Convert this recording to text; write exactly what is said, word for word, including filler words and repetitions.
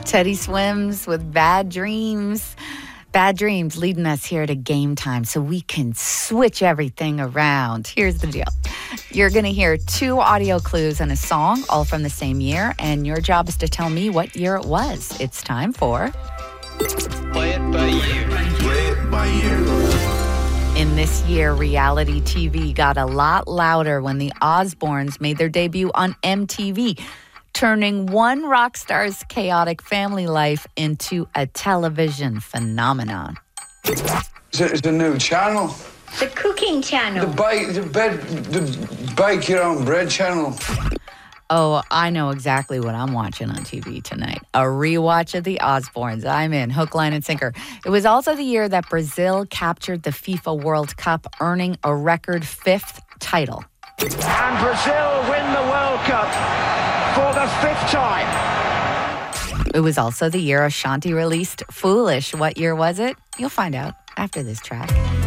Teddy Swims with Bad Dreams. Bad Dreams leading us here to Game Time so we can switch everything around. Here's the deal. You're going to hear two audio clues and a song, all from the same year, and your job is to tell me what year it was. It's time for... Play it by ear. Play it by ear. In this year, reality T V got a lot louder when the Osbournes made their debut on M T V, turning one rock star's chaotic family life into a television phenomenon. It's a, it's a new channel. The cooking channel. The bake, the bed, the bake your own bread channel. Oh, I know exactly what I'm watching on T V tonight. A rewatch of the Osbournes. I'm in, hook, line, and sinker. It was also the year that Brazil captured the FIFA World Cup, earning a record fifth title. And Brazil win the World Cup for the fifth time. It was also the year Ashanti released Foolish. What year was it? You'll find out after this track.